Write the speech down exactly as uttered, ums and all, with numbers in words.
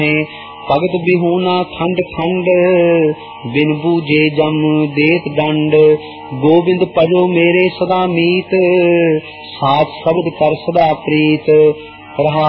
भगत बिहूना खंड खंड बिन बूझे जम देत दंड। गोविंद पजो मेरे सदा मीत साथ शब्द कर सदा प्रीत।